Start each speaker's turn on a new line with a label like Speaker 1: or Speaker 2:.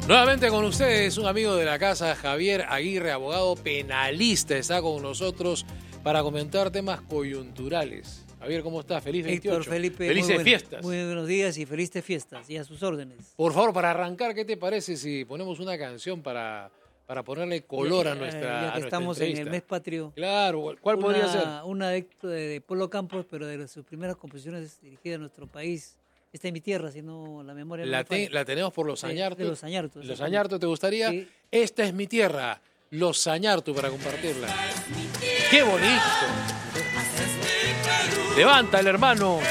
Speaker 1: Nuevamente con ustedes, un amigo de la casa, Javier Aguirre, abogado penalista, está con nosotros para comentar temas coyunturales. Javier, ¿cómo estás? Feliz 28.
Speaker 2: Héctor Felipe,
Speaker 1: Felices fiestas.
Speaker 2: Muy buenos días y felices fiestas, y a sus órdenes.
Speaker 1: Por favor, para arrancar, ¿qué te parece si ponemos una canción para ponerle color a nuestra
Speaker 2: Ya que estamos
Speaker 1: entrevista?
Speaker 2: en el mes patrio.
Speaker 1: Claro, ¿cuál podría ser?
Speaker 2: Una de Polo Campos, pero de sus primeras composiciones dirigidas a nuestro país. Esta es mi tierra, si no la memoria no me falla.
Speaker 1: La tenemos por Los Añartos.
Speaker 2: De Los Añartos.
Speaker 1: ¿Los Añartos te gustaría?
Speaker 2: Sí.
Speaker 1: Esta es mi tierra, Los Añartos, para compartirla. ¡Qué bonito! Levántale, hermano.